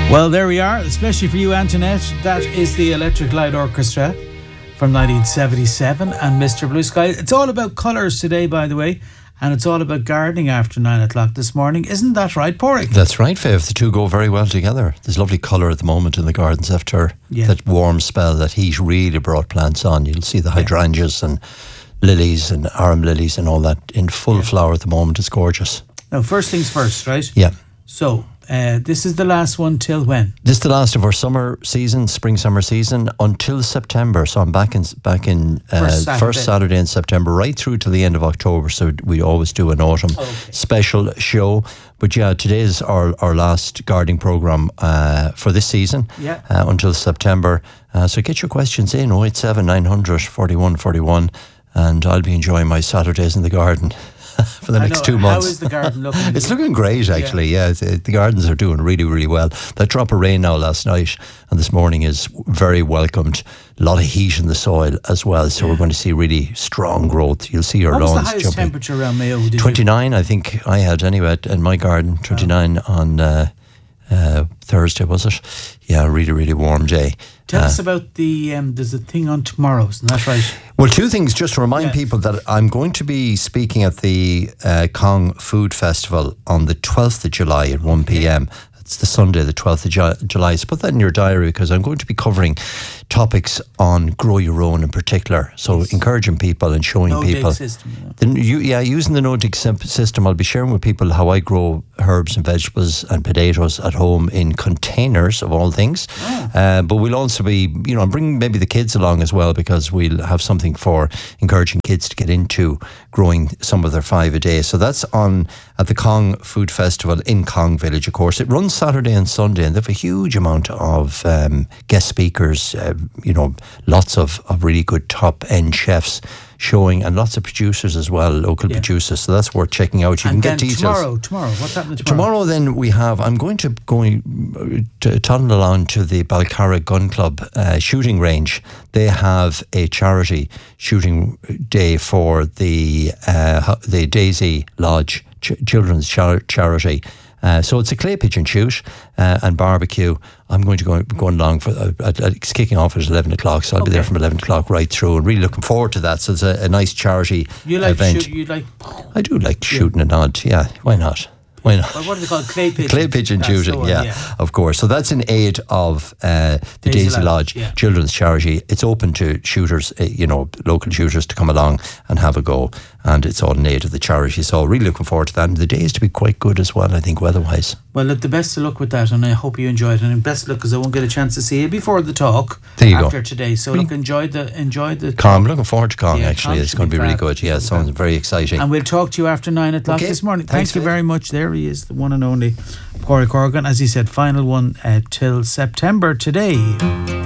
Well, there we are, especially for you, Antoinette. That is the Electric Light Orchestra from 1977 and Mr. Blue Sky. It's all about colours today, by the way, and it's all about gardening after 9 o'clock this morning. Isn't that right, Porrick? That's right, Fav. The two go very well together. There's lovely colour at the moment in the gardens after that warm spell. That heat really brought plants on. You'll see the hydrangeas and lilies and arum lilies and all that in full flower at the moment. It's gorgeous. Now, first things first, right? Yeah. So, this is the last one till when? This is the last of our summer season, spring-summer season, until September. So I'm back in first Saturday in September, right through to the end of October. So we always do an autumn special show. But yeah, today is our last gardening programme for this season until September. So get your questions in, 087 900 41 41, and I'll be enjoying my Saturdays in the garden for the next 2 months. How is the garden looking? It's looking great, actually. Yeah, the gardens are doing really, really well. That drop of rain now last night and this morning is very welcomed. A lot of heat in the soil as well, so we're going to see really strong growth. You'll see your lawns jumping. What was the highest temperature around Mayo? 29, I think I had anyway in my garden. 29 on Thursday, was it? Yeah, really, really warm day. Tell us about there's a thing on tomorrow, isn't that right? Well, two things just to remind people that I'm going to be speaking at the Cong Food Festival on the 12th of July at 1 p.m. It's the Sunday, the 12th of July. So put that in your diary because I'm going to be covering topics on grow your own in particular. So encouraging people and showing people. Using the no-dig system. I'll be sharing with people how I grow herbs and vegetables and potatoes at home in containers of all things. But we'll also be, bringing maybe the kids along as well because we'll have something for encouraging kids to get into growing some of their 5 a day. So that's on at the Cong Food Festival in Cong Village, of course. It runs Saturday and Sunday and they have a huge amount of guest speakers, lots of really good top-end chefs showing and lots of producers as well, local producers. So that's worth checking out. You can get details. Tomorrow, what's happening tomorrow? Tomorrow then I'm going to tunnel along to the Balcarra Gun Club shooting range. They have a charity shooting day for the Daisy Lodge Children's Charity. So it's a clay pigeon shoot and barbecue. I'm going to go along for it's kicking off at 11 o'clock, so I'll be there from 11 o'clock right through and really looking forward to that. So it's a nice charity event. I do like shooting an odd, why not? Why not? Well, what do they call Clay pigeon? Clay pigeon shooting, of course. So that's in aid of the Daisy Lodge Children's Charity. It's open to shooters, local shooters to come along and have a go. And it's all in aid of the charity. So really looking forward to that. And the day is to be quite good as well, I think, weather-wise. Well, look, the best of luck with that. And I hope you enjoy it. And best of luck because I won't get a chance to see you before the talk after today. So look, enjoy the I'm looking forward to Cong, actually. It's going to be really good. Yeah, it sounds very exciting. And we'll talk to you after 9 o'clock this morning. Thank you very much. There he is, the one and only Porrick Horgan. As he said, final one till September today.